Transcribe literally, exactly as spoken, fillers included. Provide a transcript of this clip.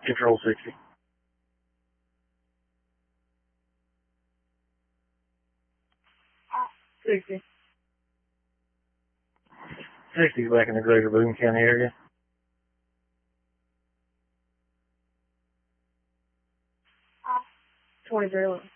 Control sixty. sixty. sixty back in the greater Boone County area. twenty-three eleven.